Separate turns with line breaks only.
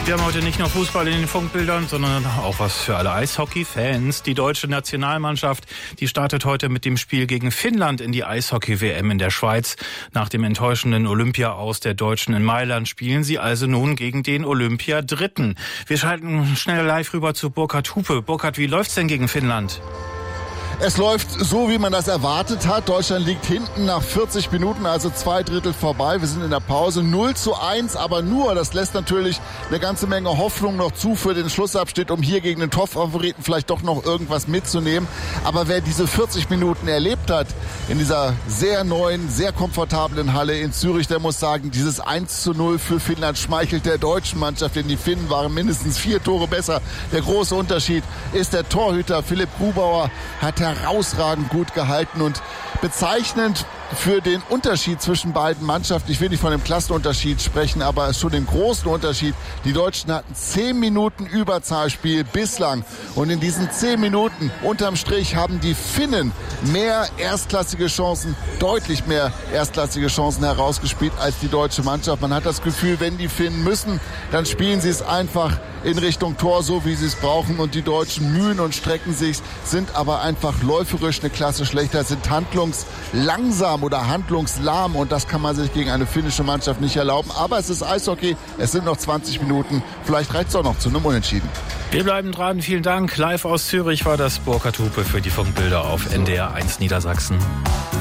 Wir haben heute nicht nur Fußball in den Funkbildern, sondern auch was für alle Eishockey-Fans. Die deutsche Nationalmannschaft, die startet heute mit dem Spiel gegen Finnland in die Eishockey-WM in der Schweiz. Nach dem enttäuschenden Olympia-Aus der Deutschen in Mailand spielen sie also nun gegen den Olympiadritten. Wir schalten schnell live rüber zu Burkhard Hupe. Burkhard, wie läuft's denn gegen Finnland?
Es läuft so, wie man das erwartet hat. Deutschland liegt hinten nach 40 Minuten, also 2/3 vorbei. Wir sind in der Pause 0:1, aber nur, das lässt natürlich eine ganze Menge Hoffnung noch zu für den Schlussabschnitt, um hier gegen den Top-Favoriten vielleicht doch noch irgendwas mitzunehmen. Aber wer diese 40 Minuten erlebt hat in dieser sehr neuen, sehr komfortablen Halle in Zürich, der muss sagen, dieses 1:0 für Finnland schmeichelt der deutschen Mannschaft, denn die Finnen waren mindestens 4 Tore besser. Der große Unterschied ist der Torhüter Philipp Grubauer, hat herausragend gut gehalten und bezeichnend für den Unterschied zwischen beiden Mannschaften. Ich will nicht von dem Klassenunterschied sprechen, aber schon den großen Unterschied. Die Deutschen hatten 10 Minuten Überzahlspiel bislang und in diesen 10 Minuten unterm Strich haben die Finnen mehr erstklassige Chancen, deutlich mehr erstklassige Chancen herausgespielt als die deutsche Mannschaft. Man hat das Gefühl, wenn die Finnen müssen, dann spielen sie es einfach in Richtung Tor, so wie sie es brauchen, und die Deutschen mühen und strecken sich, sind aber einfach läuferisch eine Klasse schlechter, sind handlungslangsam oder handlungslahm, und das kann man sich gegen eine finnische Mannschaft nicht erlauben. Aber es ist Eishockey, es sind noch 20 Minuten, vielleicht reicht es auch noch zu einem Unentschieden.
Wir bleiben dran, vielen Dank. Live aus Zürich war das Burkhard Hupe für die Funkbilder auf NDR 1 Niedersachsen.